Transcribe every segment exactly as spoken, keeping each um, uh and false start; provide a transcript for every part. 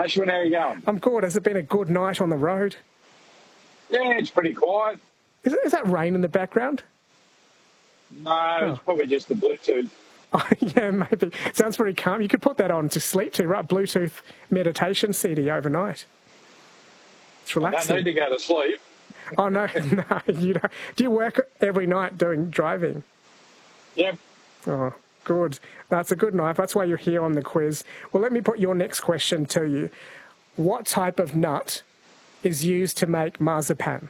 Ashwin, how are you going? I'm good. Has it been a good night on the road? Yeah, it's pretty quiet. Is, it, is that rain in the background? No, Oh. It's probably just the Bluetooth. Oh, yeah, maybe. Sounds very calm. You could put that on to sleep to, right? Bluetooth meditation C D overnight. It's relaxing. I don't need to go to sleep. Oh, no, no. You don't. Do you work every night doing driving? Yep. Oh, good. That's a good night. That's why you're here on the quiz. Well, let me put your next question to you. What type of nut is used to make marzipan?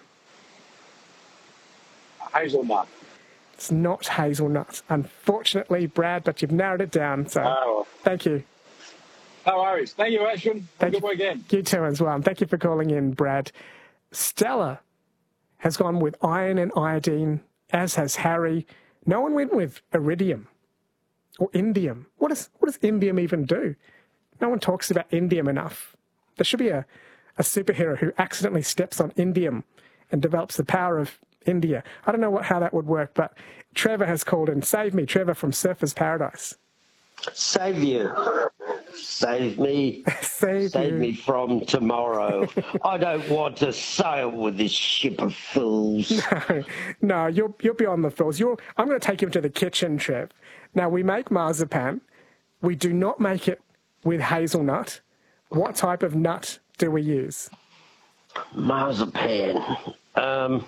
Hazelnut. It's not hazelnut. Unfortunately, Brad, but you've narrowed it down. So Oh. Thank you. No worries. Thank you, Ashwin. Have Thank a good you. weekend. You too as well. And thank you for calling in, Brad. Stella has gone with iron and iodine, as has Harry. No one went with iridium or indium. What, is, what does indium even do? No one talks about indium enough. There should be a, a superhero who accidentally steps on indium and develops the power of India. I don't know what, how that would work, but Trevor has called in. Save me, Trevor from Surfers Paradise. Save you. Save me. Save, Save you. me from tomorrow. I don't want to sail with this ship of fools. No, no, you'll, you'll be on the fools. You're, I'm going to take him to the kitchen, Trev. Now, we make marzipan. We do not make it with hazelnut. What type of nut do we use? Marzipan. Um,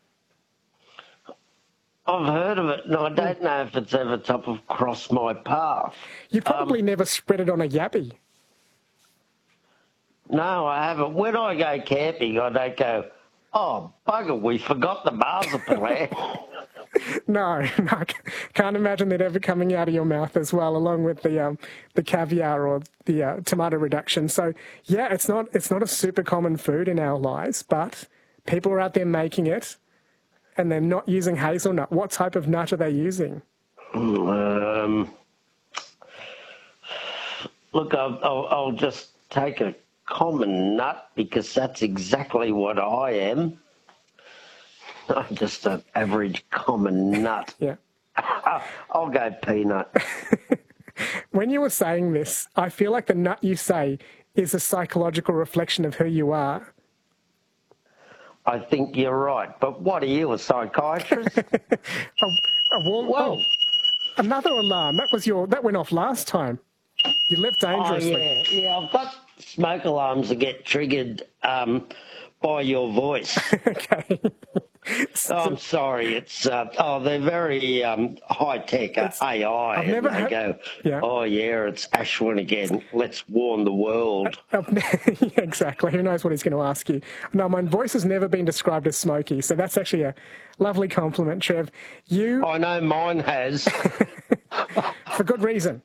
I've heard of it, and I don't know if it's ever top of crossed my path. You probably um, never spread it on a yabby. No, I haven't. When I go camping, I don't go, oh, bugger, we forgot the marzipan. No, no, I can't imagine that ever coming out of your mouth as well, along with the um, the caviar or the uh, tomato reduction. So, yeah, it's not it's not a super common food in our lives, but people are out there making it, and they're not using hazelnut. What type of nut are they using? Um, look, I'll, I'll, I'll just take a common nut because that's exactly what I am. I'm just an average common nut. Yeah. I'll go peanut. When you were saying this, I feel like the nut you say is a psychological reflection of who you are. I think you're right. But what are you, a psychiatrist? a, a warm, Whoa. Oh, another alarm. That was your. That went off last time. You lived dangerously. Oh, yeah. Yeah, I've got smoke alarms that get triggered um, by your voice. Okay. Oh, I'm sorry. It's uh, oh, they're very um, high tech uh, A I. I've never and they had- go, yeah. oh yeah, it's Ashwin again. Let's warn the world. Yeah, exactly. Who knows what he's going to ask you? No, my voice has never been described as smoky, so that's actually a lovely compliment, Trev. You, I know mine has. for good reason.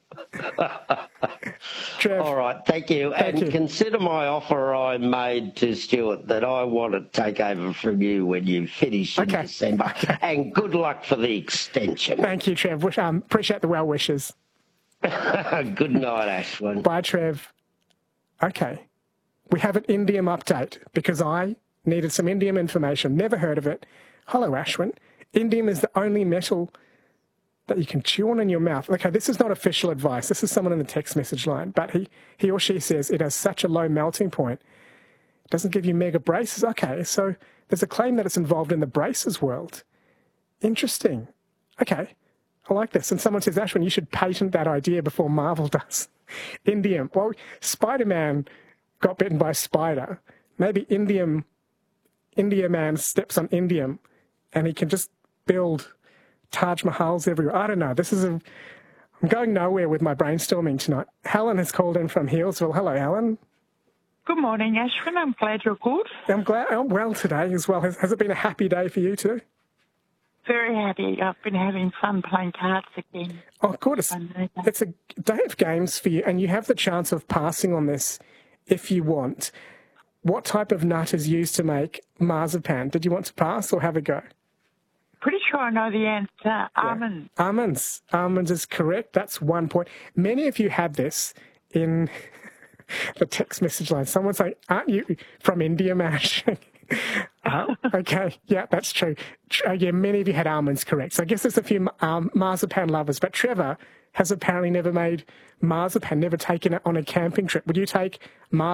Trev, All right, thank you. Thank and you. consider my offer I made to Stuart that I want to take over from you when you finish in Okay. December. Okay. And good luck for the extension. thank you, Trev. Wish, um, appreciate the well wishes. Good night, Ashwin. Bye, Trev. Okay. We have an indium update because I needed some indium information. Never heard of it. Hello, Ashwin. Indium is the only metal that you can chew on in your mouth. Okay, this is not official advice. This is someone in the text message line. But he, he or she says it has such a low melting point. It doesn't give you mega braces. Okay, so there's a claim that it's involved in the braces world. Interesting. Okay, I like this. And someone says, Ashwin, you should patent that idea before Marvel does. Indium. Well, Spider-Man got bitten by a spider. Maybe indium, India Man steps on indium and he can just build Taj Mahals everywhere. I don't know. This is a... I'm going nowhere with my brainstorming tonight. Helen has called in from Healesville. Hello, Helen. Good morning, Ashwin. I'm glad you're good. I'm glad I'm well today as well. Has, has it been a happy day for you too? Very happy. I've been having fun playing cards again. Oh, good. It's, it's a day of games for you, and you have the chance of passing on this if you want. What type of nut is used to make marzipan? Did you want to pass or have a go? Pretty sure I know the answer. Almonds. Yeah. Almonds. Almonds is correct. That's one point. Many of you had this in the text message line. Someone's saying, aren't you from India, Mash? uh, okay, yeah, that's true. Uh, yeah, many of you had almonds correct. So I guess there's a few um, marzipan lovers. But Trevor has apparently never made marzipan, never taken it on a camping trip. Would you take marzipan?